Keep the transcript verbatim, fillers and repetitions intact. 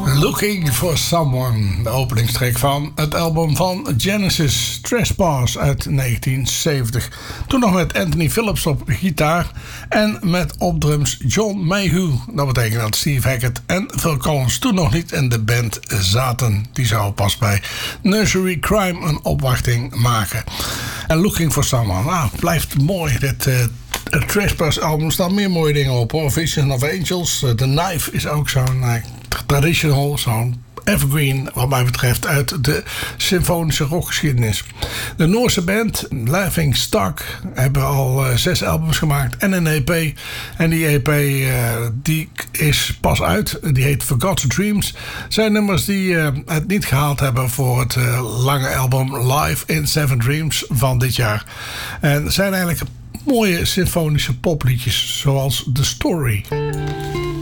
Looking for Someone, de openingstrek van het album van Genesis, Trespass uit negentien zeventig. Toen nog met Anthony Phillips op gitaar en met op drums John Mayhew. Dat betekent dat Steve Hackett en Phil Collins toen nog niet in de band zaten. Die zouden pas bij Nursery Crime een opwachting maken. En Looking for Someone, nou, blijft mooi dit uh, Het Trespass album staan meer mooie dingen op hoor. Vision of Angels, uh, The Knife is ook zo'n uh, traditional, zo'n evergreen wat mij betreft uit de symfonische rockgeschiedenis. De Noorse band Laughing Stock hebben al uh, zes albums gemaakt en een E P. En die E P uh, die is pas uit. Die heet Forgotten Dreams. Zijn nummers die uh, het niet gehaald hebben voor het uh, lange album Live in Seven Dreams van dit jaar. En zijn eigenlijk mooie symfonische popliedjes zoals The Story.